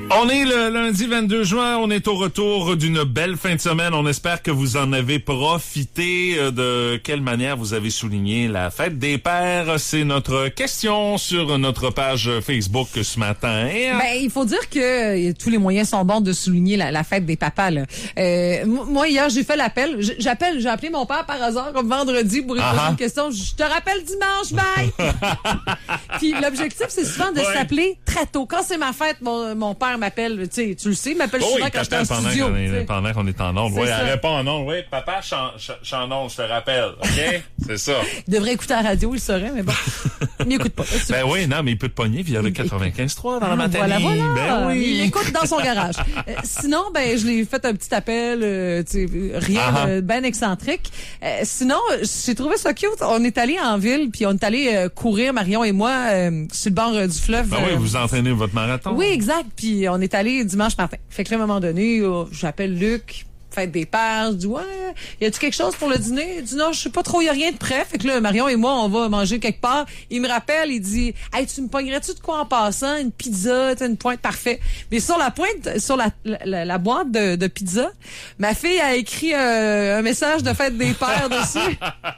On est le lundi 22 juin, on est au retour d'une belle fin de semaine. On espère que vous en avez profité. De quelle manière vous avez souligné la fête des pères? C'est notre question sur notre page Facebook ce matin. Il faut dire que tous les moyens sont bons de souligner la fête des papas, là. Moi, hier, j'ai fait l'appel. J'ai appelé mon père par hasard, comme vendredi, pour lui poser une question. Je te rappelle dimanche, bye! Puis l'objectif, c'est souvent de s'appeler très tôt. Quand c'est ma fête, mon père m'appelle, tu le sais, il m'appelle souvent quand je suis en studio. Pendant qu'on est en ondes. Oui, elle répond en ondes. Oui, papa, je suis en ondes, je te rappelle. OK? C'est ça. Il devrait écouter la radio, il saurait, mais bon. Il n'écoute pas. Ben oui, non, mais il peut te pogner via le 95.3 dans la matinée. Voilà. Ben oui. Il écoute dans son garage. Sinon, je l'ai fait un petit appel, rien ben excentrique. Sinon, j'ai trouvé ça cute. On est allé en ville, puis on est allé courir, Marion et moi, sur le bord du fleuve. Ben oui, vous entraînez votre marathon. Oui, exact. Puis on est allé dimanche matin. Fait que là, à un moment donné, j'appelle Luc, fête des pères. Je dis, ouais, y a-tu quelque chose pour le dîner? Il dit, non, je sais pas trop, y a rien de prêt. Fait que là, Marion et moi, on va manger quelque part. Il me rappelle, il dit, hey, tu me pognerais-tu de quoi en passant? Une pizza, une pointe, parfait. Mais sur la pointe, sur la boîte de pizza, ma fille a écrit un message de fête des pères dessus.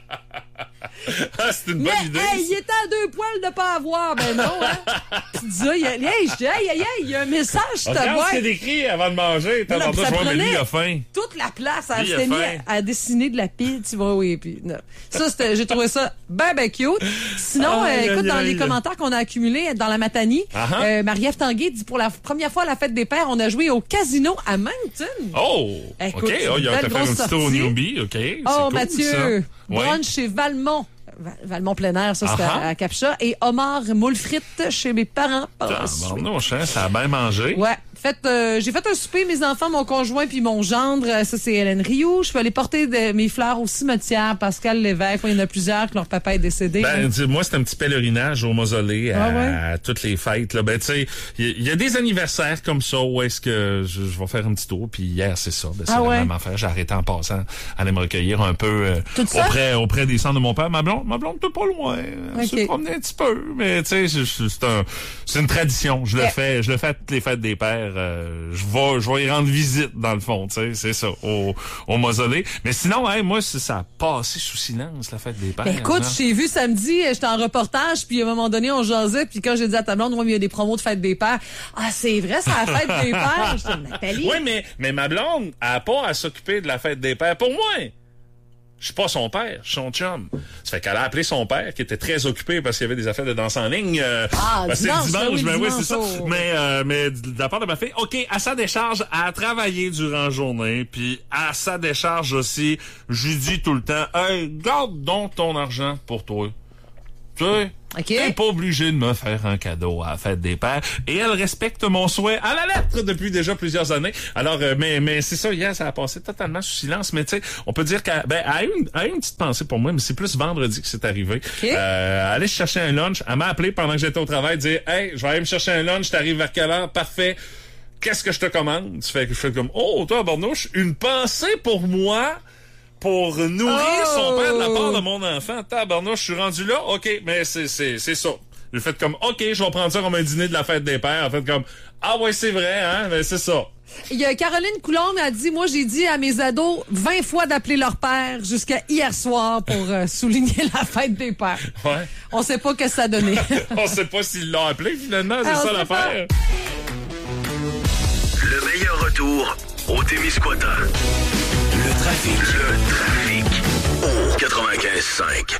C'est une bonne idée. Mais, il était à 2 poils de pas avoir. Ben non, hein. Pizza, il y a un message sur ta boîte. C'est décrit avant de manger. T'as entendu, mais lui, il a faim. Toute la place, elle s'était mis à dessiner de la pizza. Oui, puis non. Ça, j'ai trouvé ça ben cute. Sinon, écoute, dans les commentaires qu'on a accumulés dans la Matanie, Marie-Ève Tanguay dit, pour la première fois à la fête des pères, on a joué au casino à Moncton. Oh! Écoute, OK. Il a fait un petit tour au newbie. OK. Oh, cool, Mathieu. Brunch chez Valmont. Valmont plein air, ça, c'était à Capcha. Et Omar moule frites chez mes parents. Ça a bien mangé. Ouais. J'ai fait un souper, mes enfants, mon conjoint puis mon gendre. Ça, c'est Hélène Rioux. Je suis allée porter mes fleurs au cimetière. Pascal Lévesque. Il y en a plusieurs que leur papa est décédé. Moi, c'est un petit pèlerinage au mausolée à toutes les fêtes. Là. Tu sais, il y a des anniversaires comme ça où est-ce que je vais faire un petit tour. Puis hier, c'est ça. C'est la même affaire. J'ai arrêté en passant. Aller me recueillir un peu auprès des cents de mon père. Ma blonde peut pas loin. Elle se promenait un petit peu. Mais tu sais, c'est une tradition. Je le fais à toutes les fêtes des pères. Je vais y rendre visite, dans le fond, tu sais, c'est ça, au mausolée. Mais sinon, moi, ça a passé sous silence, la fête des pères. Écoute, j'ai vu samedi, j'étais en reportage, puis à un moment donné, on jasait, puis quand j'ai dit à ta blonde, il y a des promos de fête des pères. Ah, c'est vrai, c'est la fête des pères. Je dis, Nathalie. Oui, mais ma blonde a pas à s'occuper de la fête des pères pour moi. Je suis pas son père, je suis son chum. Ça fait qu'elle a appelé son père, qui était très occupé parce qu'il y avait des affaires de danse en ligne. C'est dimanche, oui, c'est ça. Mais de la part de ma fille, OK, à sa décharge, elle a travaillé durant la journée, puis à sa décharge aussi, je lui dis tout le temps, hey, garde donc ton argent pour toi. Tu sais? T'es pas obligé de me faire un cadeau à la fête des pères. Et elle respecte mon souhait à la lettre depuis déjà plusieurs années. Alors, mais c'est ça, hier, ça a passé totalement sous silence. Mais tu sais, on peut dire qu'elle a eu une petite pensée pour moi, mais c'est plus vendredi que c'est arrivé. Elle allait chercher un lunch. Elle m'a appelé pendant que j'étais au travail, dire, hey, je vais aller me chercher un lunch, t'arrives vers quelle heure? Parfait. Qu'est-ce que je te commande? Ça fait que je fais comme, oh, toi, Barnouche, une pensée pour moi. Pour nourrir son père de la part de mon enfant. Tabarnouche, je suis rendu là. OK, mais c'est ça. J'ai fait comme, OK, je vais prendre ça comme un dîner de la fête des pères. En fait, comme, ah ouais, c'est vrai, hein, mais c'est ça. Il y a Caroline Coulombe a dit, moi, j'ai dit à mes ados 20 fois d'appeler leur père jusqu'à hier soir pour souligner la fête des pères. Ouais. On sait pas ce que ça donnait. On sait pas s'ils l'ont appelé, finalement. C'est ça l'affaire. Le meilleur retour au Témiscouata. Le trafic au 95.5.